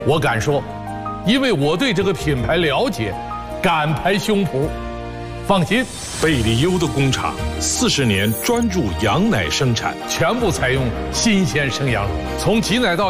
我敢说，因为我对这个品牌了解，敢拍胸脯。放心， 贝利优的工厂40年专注羊奶生产， 全部采用新鲜生羊乳，从挤奶到